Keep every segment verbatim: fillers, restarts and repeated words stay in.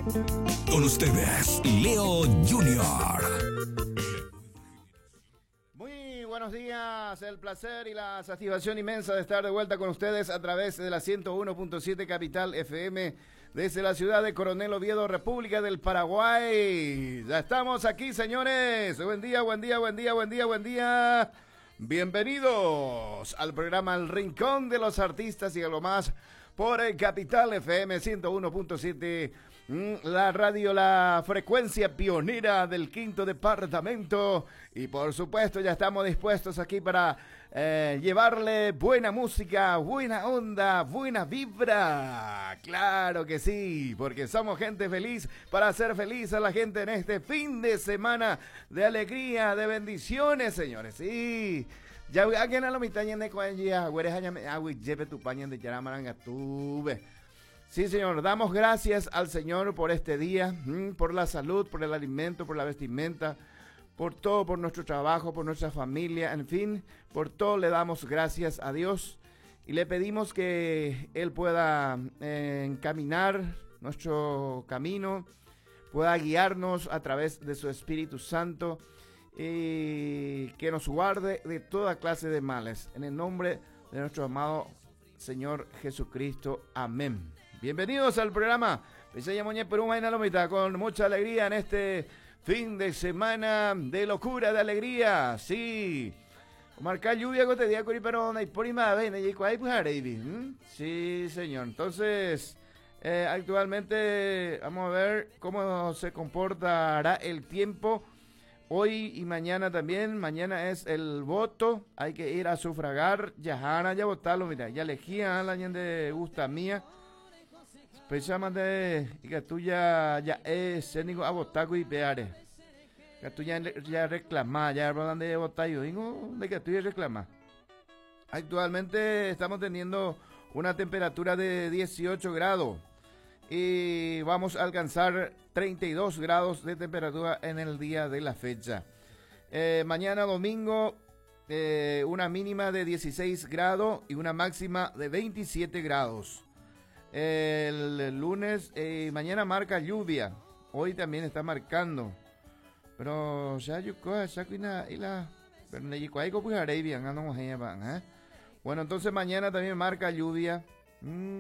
Con ustedes, Leo Junior. Muy buenos días, el placer y la satisfacción inmensa de estar de vuelta con ustedes a través de la ciento uno punto siete Capital F M desde la ciudad de Coronel Oviedo, República del Paraguay. Ya estamos aquí, señores. Buen día, buen día, buen día, buen día, buen día. Bienvenidos al programa El Rincón de los Artistas y algo más por el Capital F M ciento uno punto siete, la radio, la frecuencia pionera del quinto departamento. Y por supuesto ya estamos dispuestos aquí para eh, llevarle buena música, buena onda, buena vibra. Claro que sí, porque somos gente feliz para hacer feliz a la gente en este fin de semana de alegría, de bendiciones, señores. Sí. Ya alguien a lo mitad de coña, güeres allá, agüi, lleve tu paña de yaramaranga, tuve. Sí, señor, damos gracias al Señor por este día, por la salud, por el alimento, por la vestimenta, por todo, por nuestro trabajo, por nuestra familia, en fin, por todo le damos gracias a Dios y le pedimos que Él pueda eh, encaminar nuestro camino, pueda guiarnos a través de su Espíritu Santo y que nos guarde de toda clase de males. En el nombre de nuestro amado Señor Jesucristo. Amén. Bienvenidos al programa con mucha alegría en este fin de semana de locura, de alegría. Sí. Marca lluvia con día con y por Sí, señor. Entonces, eh, actualmente vamos a ver cómo se comportará el tiempo hoy y mañana también. Mañana es el voto, hay que ir a sufragar. Ya ya votarlo, mira, ya elegía a la gente de gusta mía. Precisamente, y que tú ya, ya es énico a votar y peare. Que tú ya, ya reclamás, ya hablan de votar, yo digo de que tú ya reclamás. Actualmente estamos teniendo una temperatura de dieciocho grados y vamos a alcanzar treinta y dos grados de temperatura en el día de la fecha. Eh, mañana domingo, eh, una mínima de dieciséis grados y una máxima de veintisiete grados. El, el lunes, eh, mañana marca lluvia. Hoy también está marcando. Pero ya yo cojo, saco y la. Pero no hay que pues haré bien, ¿eh? Bueno, entonces mañana también marca lluvia. Mm,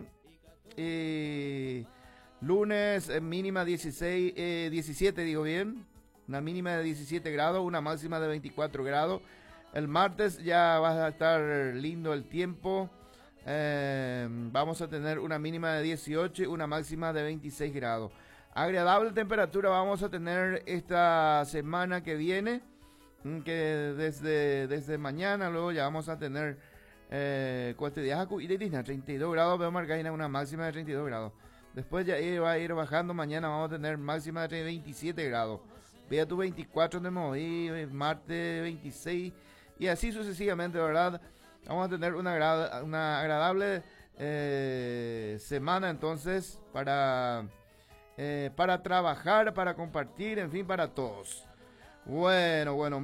eh, lunes, eh, mínima dieciséis, eh, diecisiete, digo bien. Una mínima de diecisiete grados, una máxima de veinticuatro grados. El martes ya va a estar lindo el tiempo. Eh, vamos a tener una mínima de dieciocho y una máxima de veintiséis grados. Agradable temperatura vamos a tener esta semana que viene, que desde, desde mañana luego ya vamos a tener eh, treinta y dos grados, veo marcar una máxima de treinta y dos grados. Después ya va a ir bajando, mañana vamos a tener máxima de veintisiete grados. Vea tu veinticuatro de moví, martes veintiséis y así sucesivamente, ¿verdad? Vamos a tener una, agrada, una agradable eh, semana entonces para, eh, para trabajar, para compartir, en fin, para todos. Bueno, bueno,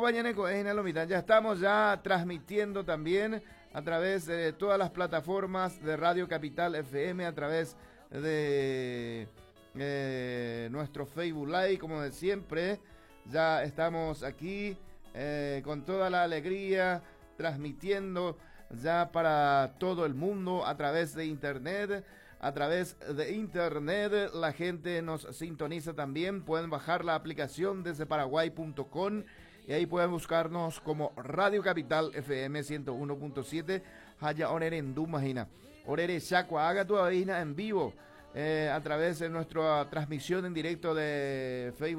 ya estamos ya transmitiendo también a través de todas las plataformas de Radio Capital F M, a través de eh, nuestro Facebook Live, como de siempre. Ya estamos aquí eh, con toda la alegría, transmitiendo ya para todo el mundo a través de internet. A través de internet la gente nos sintoniza también. Pueden bajar la aplicación desde paraguay punto com y ahí pueden buscarnos como Radio Capital F M ciento uno punto siete. Haya Orere en Dumagina, Orere Chacua, haga tu avina en vivo eh, a través de nuestra transmisión en directo de Facebook.